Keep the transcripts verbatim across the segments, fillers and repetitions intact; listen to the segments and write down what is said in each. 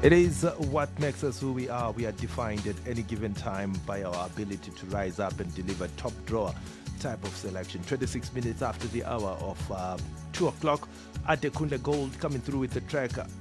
It is uh, what makes us who we are. We are defined at any given time by our ability to rise up and deliver top drawer type of selection. twenty-six minutes after the hour of uh, two o'clock, Adekunle Gold coming through with the track uh,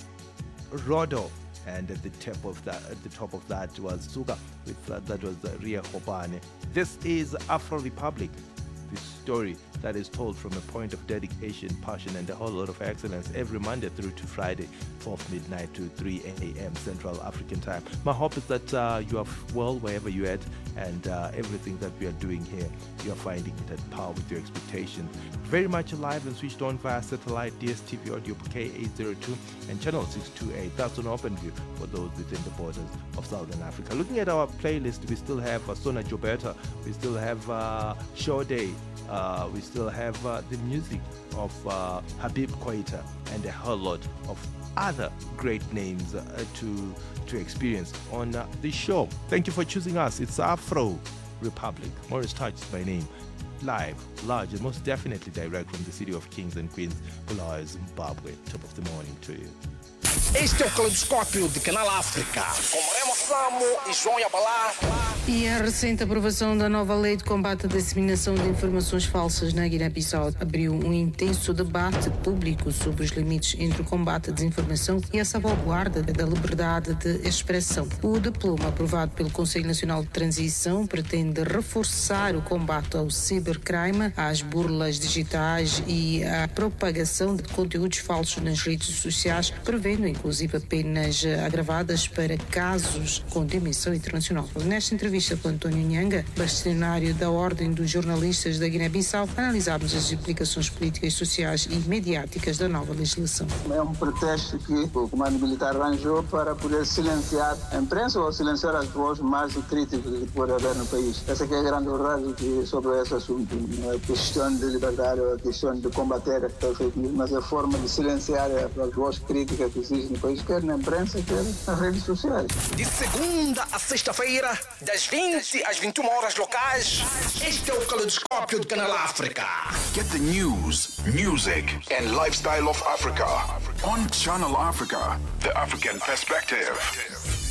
Rodo. And at the top of that, at the top of that was Suga. With uh, that was uh, Ria Hobane. This is Afro Republic, the story that is told from a point of dedication, passion, and a whole lot of excellence every Monday through to Friday, twelve midnight to three a.m. Central African time. My hope is that uh, you are well wherever you're at, and uh, everything that we are doing here, you are finding it at par with your expectations. Very much alive and switched on via satellite, D S T V audio K eight oh two and channel six twenty-eight. That's on OpenView for those within the borders of Southern Africa. Looking at our playlist, we still have uh, Sona Joberta, we still have uh, Show Day, uh, we still have uh, the music of uh, Habib Koita, and a whole lot of other great names uh, to to experience on uh, this show. Thank you for choosing us. It's Afro Republic. Morris Touch is my name. Live, large, and most definitely direct from the city of Kings and Queens, Bulawayo, Zimbabwe. Top of the morning to you. Este é o Caleidoscópio de Canal África, com Remo Samo e João Yabalá. E a recente aprovação da nova lei de combate à disseminação de informações falsas na Guiné-Bissau abriu um intenso debate público sobre os limites entre o combate à desinformação e a salvaguarda da liberdade de expressão. O diploma aprovado pelo Conselho Nacional de Transição pretende reforçar o combate ao cibercrime, às burlas digitais e à propagação de conteúdos falsos nas redes sociais, prevendo inclusive penas agravadas para casos com dimensão internacional. Nesta entrevista com António Nhanga, bastonário da Ordem dos Jornalistas da Guiné-Bissau, analisámos as implicações políticas, sociais e mediáticas da nova legislação. É um pretexto que o comando militar arranjou para poder silenciar a imprensa ou silenciar as vozes mais críticas que pode haver no país. Essa é a grande verdade sobre esse assunto. Não é a questão de liberdade, é a questão de combater a fake news, mas é a forma de silenciar as vozes críticas que existem no país, quer na imprensa, quer nas redes sociais. De segunda a sexta-feira, das vinte às vinte e uma horas locais, este é o Caleidoscópio de Canal África. Get the news, music, and lifestyle of Africa on Channel Africa, the African perspective.